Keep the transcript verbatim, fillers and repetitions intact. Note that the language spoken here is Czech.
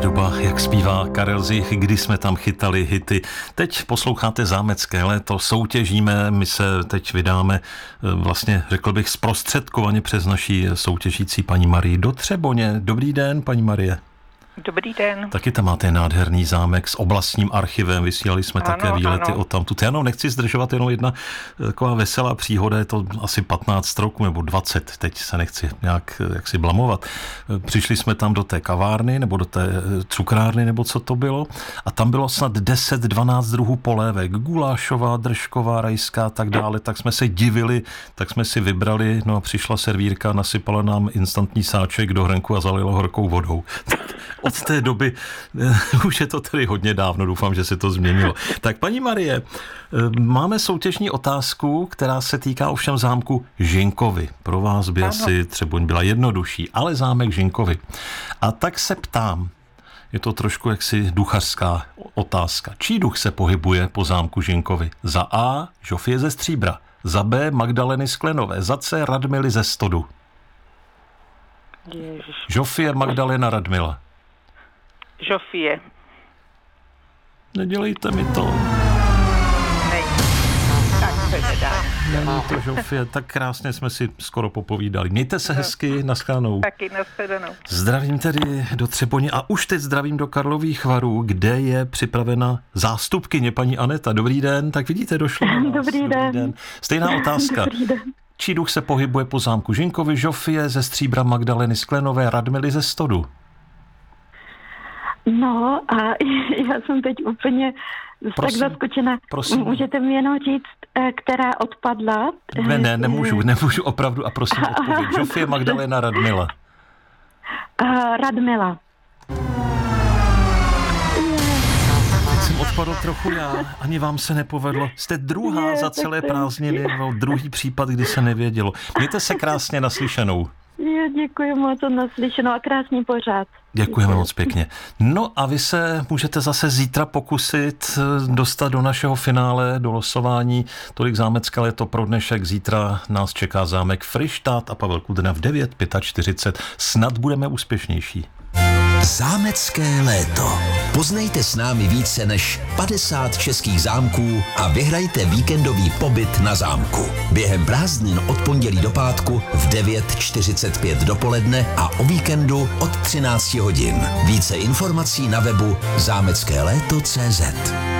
doba, jak zpívá Karel Zich, kdy jsme tam chytali hity. Teď posloucháte Zámecké léto, soutěžíme, my se teď vydáme vlastně, řekl bych, zprostředkovaně přes naší soutěžící paní Marii do Třeboně. Dobrý den, paní Marie. Dobrý den. Taky tam máte nádherný zámek s oblastním archivem, vysílali jsme ano, také výlety o tamtud. Já jenom nechci zdržovat, jenom jedna taková veselá příhoda, je to asi patnáct roků nebo dvacet, teď se nechci nějak jaksi blamovat. Přišli jsme tam do té kavárny nebo do té cukrárny, nebo co to bylo, a tam bylo snad deset dvanáct druhů polévek, gulášová, držková, rajská a tak dále, tak jsme se divili, tak jsme si vybrali, no a přišla servírka, nasypala nám instantní sáček do hrnku a zalila horkou vodou. Od té doby, už je to tedy hodně dávno, doufám, že se to změnilo. Tak paní Marie, máme soutěžní otázku, která se týká ovšem zámku Žinkovy. Pro vás by ano. asi Třeboň byla jednodušší, ale zámek Žinkovy. A tak se ptám, je to trošku jaksi duchařská otázka. Čí duch se pohybuje po zámku Žinkovy? Za A. Žofie ze Stříbra, za B. Magdaleny Sklenové, za C. Radmily ze Stodu. Ježiš. Žofie, Magdalena, Radmila. Žofie. Nedělejte mi to. Nej. Tak se nedá. Není to Žofie, tak krásně jsme si skoro popovídali. Mějte se hezky, nashledanou. Taky nashledanou. Zdravím tedy do Třeboně a už teď zdravím do Karlových Varů, kde je připravena zástupkyně paní Aneta. Dobrý den, tak vidíte, došlo na nás. Dobrý den. Dobrý den. Stejná otázka. Dobrý den. Čí duch se pohybuje po zámku Žinkovy? Žofie ze Stříbra, Magdaleny Sklenové, Radmily ze Stodu. No a já jsem teď úplně prosím, tak zaskočena. Prosím. Můžete mi jenom říct, která odpadla? Ne, ne, nemůžu, nemůžu opravdu a prosím odpověď. Žofie, Magdalena, Radmila. Uh, Radmila. Teď jsem odpadl trochu já, ani vám se nepovedlo. Jste druhá je, za celé prázdniny, no, druhý případ, kdy se nevědělo. Mějte se krásně, naslyšenou. Jo, děkuji moc za naslyšenou a krásný pořád. Děkujeme moc pěkně. No a vy se můžete zase zítra pokusit dostat do našeho finále, do losování. Tolik Zámecké léto pro dnešek. Zítra nás čeká zámek Fryštát a Pavel Kudrna v devět čtyřicet pět. Snad budeme úspěšnější. Zámecké léto. Poznejte s námi více než padesát českých zámků a vyhrajte víkendový pobyt na zámku. Během prázdnin od pondělí do pátku v devět čtyřicet pět dopoledne a o víkendu od třináct hodin. Více informací na webu zámecké léto tečka cé zet.